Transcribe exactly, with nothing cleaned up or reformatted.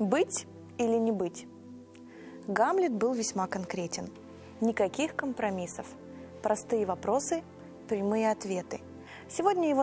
Быть или не быть? Гамлет был весьма конкретен. Никаких компромиссов. Простые вопросы, прямые ответы. Сегодня его